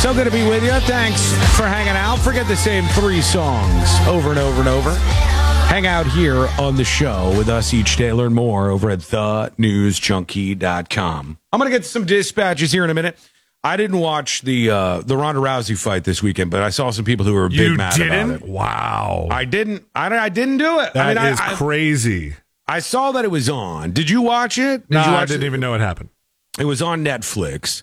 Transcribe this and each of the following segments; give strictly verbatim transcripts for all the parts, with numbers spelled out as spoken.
So good to be with you. Thanks for hanging out. Forget the same three songs over and over and over. Hang out here on the show with us each day. Learn more over at the news junkie dot com. I'm going to get some dispatches here in a minute. I didn't watch the uh, the Ronda Rousey fight this weekend, but I saw some people who were big you mad didn't? about it. Wow. I didn't. I, I didn't do it. That I mean, is I, crazy. I, I saw that it was on. Did you watch it? Did no, you watch I didn't it? even know it happened. It was on Netflix,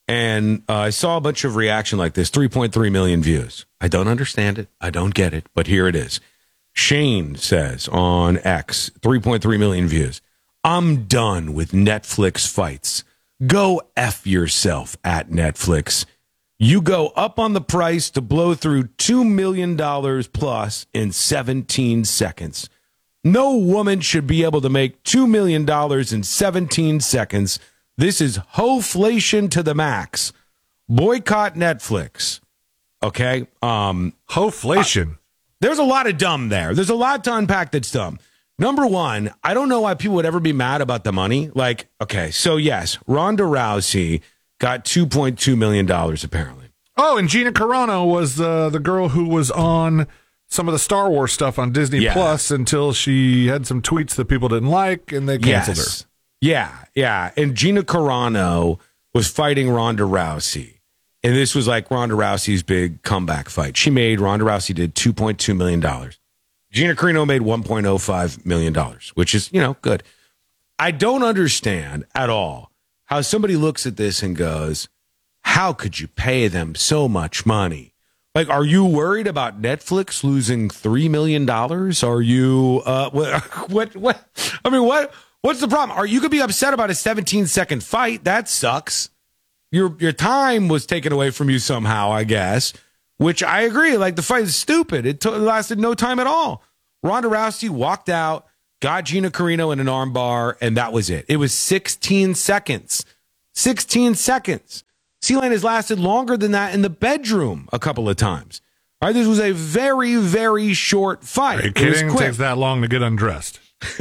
and uh, I saw a bunch of reaction like this, three point three million views. I don't understand it. I don't get it, but here it is. Shane says on X, three point three million views. I'm done with Netflix fights. Go F yourself at Netflix. You go up on the price to blow through two million dollars plus in seventeen seconds. No woman should be able to make two million dollars in seventeen seconds. This is hoflation to the max. Boycott Netflix. Okay? Um, Hoflation. Uh, there's a lot of dumb there. There's a lot to unpack that's dumb. Number one, I don't know why people would ever be mad about the money. Like, okay, so yes, Ronda Rousey got two point two million dollars apparently. Oh, and Gina Carano was uh, the girl who was on some of the Star Wars stuff on Disney Yeah. Plus until she had some tweets that people didn't like, and they canceled Yes. her. Yeah, yeah. And Gina Carano was fighting Ronda Rousey. And this was like Ronda Rousey's big comeback fight. She made, Ronda Rousey did two point two million dollars. Gina Carano made one point oh five million dollars, which is, you know, good. I don't understand at all how somebody looks at this and goes, how could you pay them so much money? Like, are you worried about Netflix losing three million dollars? Are you, uh, what, what, what, I mean, what, what's the problem? Are you could be upset about a seventeen second fight? That sucks. Your, your time was taken away from you somehow, I guess, which I agree. Like, the fight is stupid. It, t- it lasted no time at all. Ronda Rousey walked out, got Gina Carano in an armbar, and that was it. It was sixteen seconds. sixteen seconds. C-Lane has lasted longer than that in the bedroom a couple of times. All right, this was a very, very short fight. Are you It was kidding? It quick. takes that long to get undressed.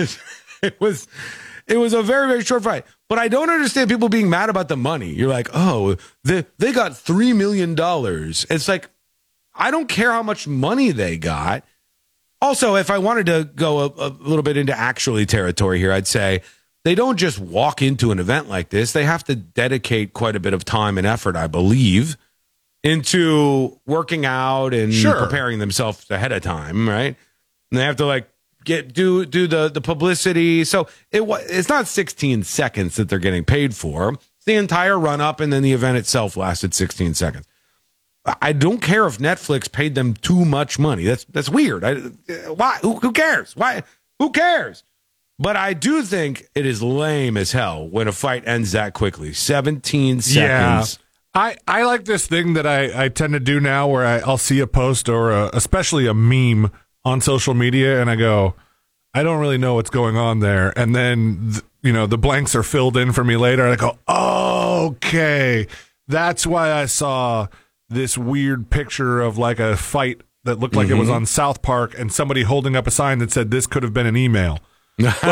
it was it was a very, very short fight. But I don't understand people being mad about the money. You're like, oh, they, they got three million dollars. It's like, I don't care how much money they got. Also, if I wanted to go a, a little bit into actually territory here, I'd say they don't just walk into an event like this. They have to dedicate quite a bit of time and effort, I believe, into working out and Sure. preparing themselves ahead of time, right? And they have to like get do do the the publicity. So it wa- it's not sixteen seconds that they're getting paid for. It's the entire run up, and then the event itself lasted sixteen seconds. I don't care if Netflix paid them too much money. That's that's weird. I, why? Who, who cares? Why? Who cares? But I do think it is lame as hell when a fight ends that quickly. seventeen seconds. Yeah. I, I like this thing that I, I tend to do now where I, I'll see a post or a, especially a meme on social media and I go, I don't really know what's going on there. And then, th- you know, the blanks are filled in for me later. And I go, oh, okay. That's why I saw this weird picture of like a fight that looked like mm-hmm. it was on South Park and somebody holding up a sign that said this could have been an email. like,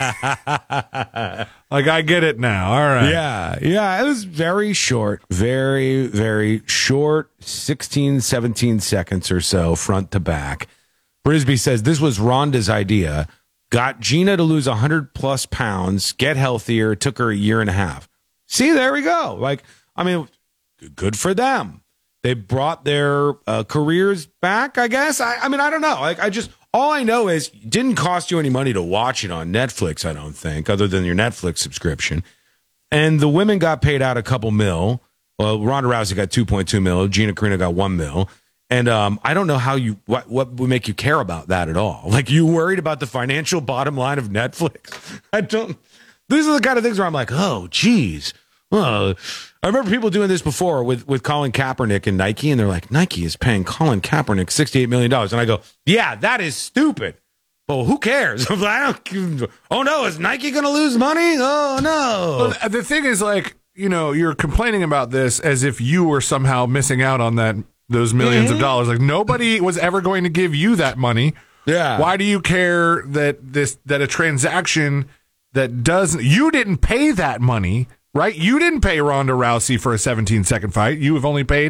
like I get it now. All right. Yeah. Yeah. It was very short, very, very short, sixteen, seventeen seconds or so front to back. Brisby says this was Ronda's idea. Got Gina to lose one hundred plus pounds, get healthier. Took her a year and a half. See, there we go. Like, I mean, good for them. They brought their uh, careers back, I guess. I, I mean, I don't know. Like, I just, all I know is it didn't cost you any money to watch it on Netflix, I don't think, other than your Netflix subscription. And the women got paid out a couple mil. Well, Ronda Rousey got two point two mil. Gina Carano got one mil. And um, I don't know how you, what, what would make you care about that at all? Like, you worried about the financial bottom line of Netflix? I don't, these are the kind of things where I'm like, oh, geez. Uh, I remember people doing this before with, with Colin Kaepernick and Nike, and they're like, Nike is paying Colin Kaepernick sixty-eight million dollars. And I go, yeah, that is stupid. Well, who cares? I don't, oh, no, is Nike going to lose money? Oh, no. Well, the thing is, like, you know, you're complaining about this as if you were somehow missing out on that those millions mm-hmm. of dollars. Like, nobody was ever going to give you that money. Yeah. Why do you care that this that a transaction that doesn't, you didn't pay that money, right? You didn't pay Ronda Rousey for a seventeen second fight. You have only paid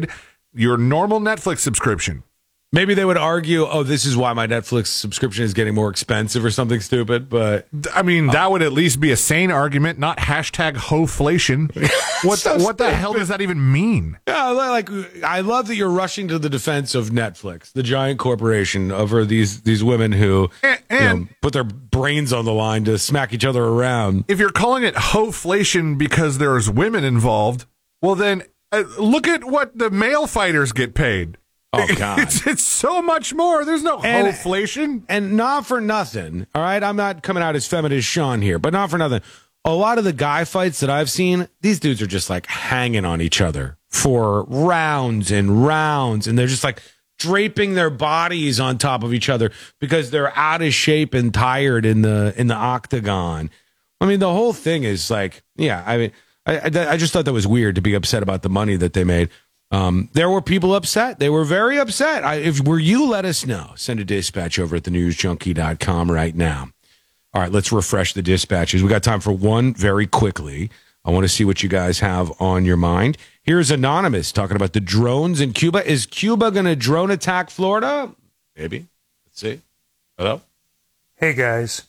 your normal Netflix subscription. Maybe they would argue, oh, this is why my Netflix subscription is getting more expensive or something stupid. But I mean, that would at least be a sane argument, not hashtag hoflation. What So the, what the stupid. hell does that even mean? yeah, like I love that you're rushing to the defense of Netflix, the giant corporation, over these these women who And, you and know, put their brains on the line to smack each other around. if you're calling it hoflation because there's women involved, well then uh, look at what the male fighters get paid. Oh God. It's, it's so much more. There's no And- hoflation. And not for nothing, all right? I'm not coming out as feminist Sean here, but not for nothing. A lot of the guy fights that I've seen, these dudes are just like hanging on each other for rounds and rounds. And they're just like draping their bodies on top of each other because they're out of shape and tired in the in the octagon. I mean, the whole thing is like, yeah, I mean, I, I, I just thought that was weird to be upset about the money that they made. Um, there were people upset. They were very upset. I, if were you, let us know. Send a dispatch over at the news junkie dot com right now. All right, let's refresh the dispatches. We got time for one very quickly. I want to see what you guys have on your mind. Here's Anonymous talking about the drones in Cuba. Is Cuba going to drone attack Florida? Maybe. Let's see. Hello? Hey guys,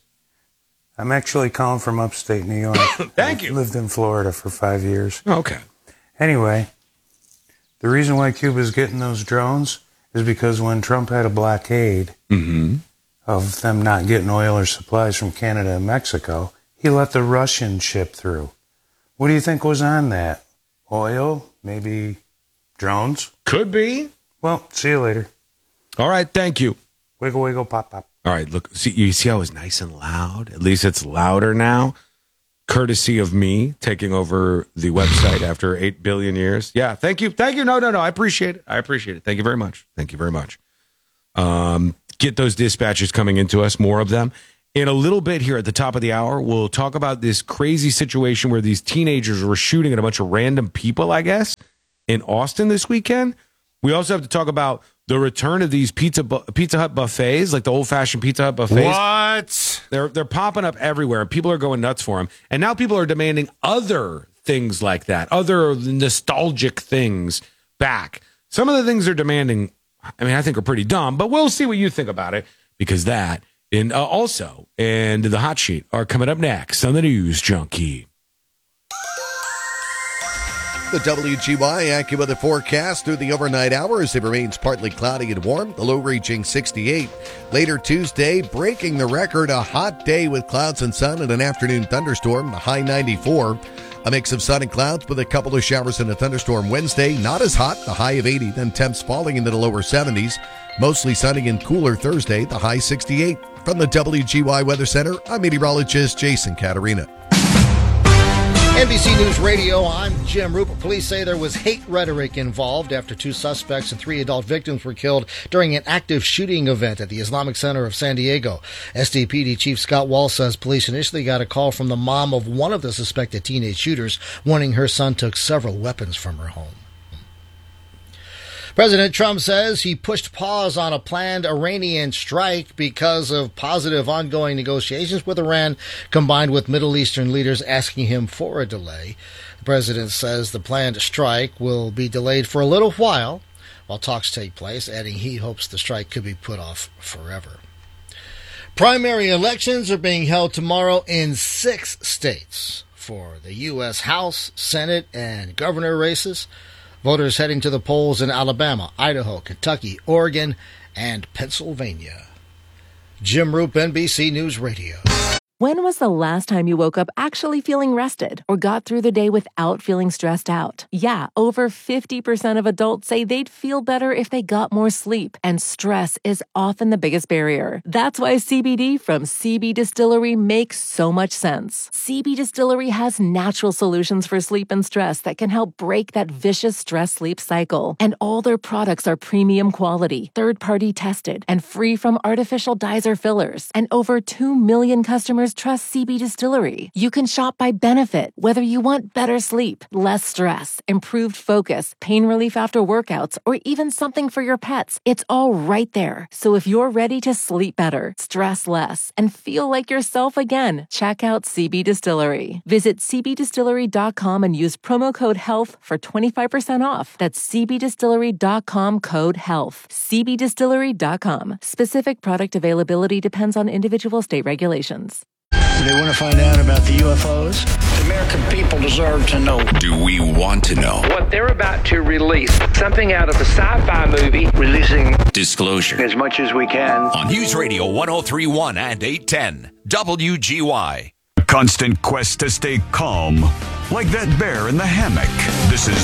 I'm actually calling from upstate New York. Thank I've you. lived in Florida for five years. Okay. Anyway, the reason why Cuba's getting those drones is because when Trump had a blockade Mm-hmm. of them not getting oil or supplies from Canada and Mexico, he let the Russians ship through. What do you think was on that? Oil? Maybe drones? Could be. Well, see you later. All right, thank you. Wiggle, wiggle, pop, pop. All right, look, see, you see how it was nice and loud? At least it's louder now. Courtesy of me taking over the website after eight billion years. Yeah, thank you. Thank you. No, no, no. I appreciate it. I appreciate it. Thank you very much. Thank you very much. Um, get those dispatches coming into us, more of them. In a little bit here at the top of the hour, we'll talk about this crazy situation where these teenagers were shooting at a bunch of random people, I guess, in Austin this weekend. We also have to talk about the return of these pizza bu- Pizza Hut buffets, like the old-fashioned Pizza Hut buffets. What? They're they're popping up everywhere. People are going nuts for them. And now people are demanding other things like that, other nostalgic things back. Some of the things they're demanding, I mean, I think are pretty dumb, but we'll see what you think about it, because that and uh, also and the hot sheet are coming up next on the News Junkie. The W G Y AccuWeather forecast through the overnight hours. It remains partly cloudy and warm, the low reaching sixty-eight. Later Tuesday, breaking the record, a hot day with clouds and sun and an afternoon thunderstorm, the high ninety-four. A mix of sun and clouds with a couple of showers and a thunderstorm Wednesday. Not as hot, the high of eighty, then temps falling into the lower seventies. Mostly sunny and cooler Thursday, the high sixty-eight. From the W G Y Weather Center, I'm meteorologist Jason Caterina. N B C News Radio, I'm Jim Rupert. Police say there was hate rhetoric involved after two suspects and three adult victims were killed during an active shooting event at the Islamic Center of San Diego. S D P D Chief Scott Wall says police initially got a call from the mom of one of the suspected teenage shooters, warning her son took several weapons from her home. President Trump says he pushed pause on a planned Iranian strike because of positive ongoing negotiations with Iran, combined with Middle Eastern leaders asking him for a delay. The president says the planned strike will be delayed for a little while while talks take place, adding he hopes the strike could be put off forever. Primary elections are being held tomorrow in six states for the U S House, Senate, and governor races. Voters heading to the polls in Alabama, Idaho, Kentucky, Oregon, and Pennsylvania. Jim Roop, N B C News Radio. When was the last time you woke up actually feeling rested or got through the day without feeling stressed out? Yeah, over fifty percent of adults say they'd feel better if they got more sleep, and stress is often the biggest barrier. That's why C B D from C B Distillery makes so much sense. C B Distillery has natural solutions for sleep and stress that can help break that vicious stress-sleep cycle. And all their products are premium quality, third-party tested, and free from artificial dyes or fillers. And over two million customers customers trust C B Distillery. You can shop by benefit, whether you want better sleep, less stress, improved focus, pain relief after workouts, or even something for your pets. It's all right there. So if you're ready to sleep better, stress less, and feel like yourself again, check out C B Distillery. Visit c b distillery dot com and use promo code HEALTH for twenty-five percent off. That's c b distillery dot com code HEALTH. c b distillery dot com. Specific product availability depends on individual state regulations. They want to find out about the U F Os. The American people deserve to know. Do we want to know? What they're about to release, something out of a sci-fi movie. Releasing disclosure as much as we can. On News Radio one oh three point one and eight ten W G Y. A constant quest to stay calm, like that bear in the hammock. This is